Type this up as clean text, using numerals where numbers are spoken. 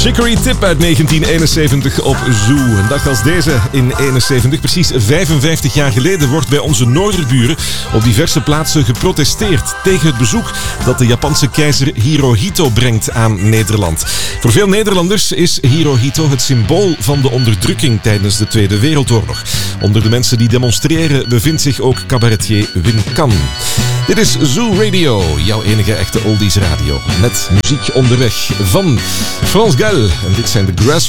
Chicory Tip uit 1971 op Zoo. Een dag als deze in 71, precies 55 jaar geleden, wordt bij onze noorderburen op diverse plaatsen geprotesteerd tegen het bezoek dat de Japanse keizer Hirohito brengt aan Nederland. Voor veel Nederlanders is Hirohito het symbool van de onderdrukking tijdens de Tweede Wereldoorlog. Onder de mensen die demonstreren bevindt zich ook cabaretier Wim Kan. Dit is Zoo Radio, jouw enige echte oldies radio. Met muziek onderweg van France Gall. En dit zijn de Grass